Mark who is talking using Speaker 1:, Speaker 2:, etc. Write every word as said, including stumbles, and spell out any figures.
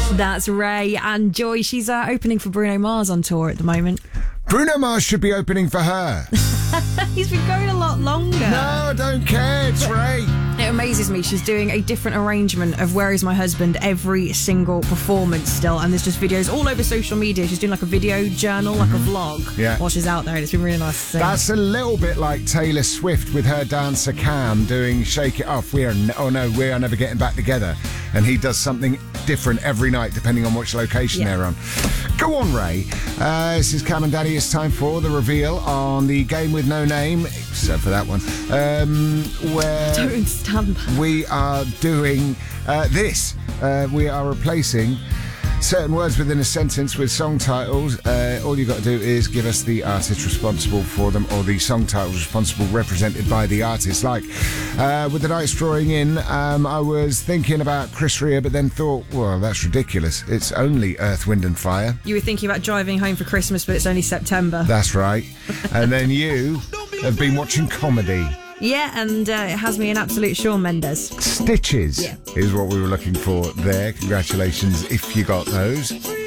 Speaker 1: That's Ray and Joy. She's uh, opening for Bruno Mars on tour at the moment.
Speaker 2: Bruno Mars should be opening for her.
Speaker 1: He's been going a lot longer.
Speaker 2: No, I don't care. It's Ray.
Speaker 1: It amazes me. She's doing a different arrangement of Where Is My Husband every single performance still. And there's just videos all over social media. She's doing like a video journal, like a vlog,
Speaker 2: Yeah.
Speaker 1: while she's out there. And it's been really nice to see.
Speaker 2: That's a little bit like Taylor Swift with her dancer Cam doing Shake It Off. We are ne- oh no, we are never getting back together. And he does something different every night depending on which location
Speaker 1: Yeah.
Speaker 2: they're on. Go on, Ray. Uh, this is Cam and Daddy. It's time for the reveal on the Game with No Name, except for that one, um, where
Speaker 1: Don't stand back.
Speaker 2: we are doing uh, this. Uh, we are replacing certain words within a sentence with song titles. Uh, all you've got to do is give us the artist responsible for them, or the song titles responsible represented by the artist. Like, uh, with the dice drawing in, um, I was thinking about Chris Rea, but then thought, well, that's ridiculous. It's only Earth, Wind and Fire.
Speaker 1: You were thinking about driving home for Christmas, but it's only September.
Speaker 2: That's right. And then you have been watching comedy.
Speaker 1: Yeah, and uh, it has me an absolute Shawn Mendes.
Speaker 2: Stitches
Speaker 1: Yeah.
Speaker 2: is what we were looking for there. Congratulations if you got those.